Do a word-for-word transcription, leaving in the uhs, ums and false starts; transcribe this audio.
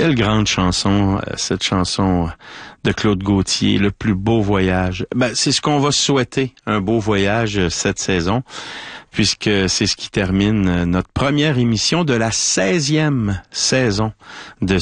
Quelle grande chanson, cette chanson de Claude Gauthier, Le plus beau voyage. Ben, c'est ce qu'on va souhaiter, un beau voyage cette saison, puisque c'est ce qui termine notre première émission de la seizième saison de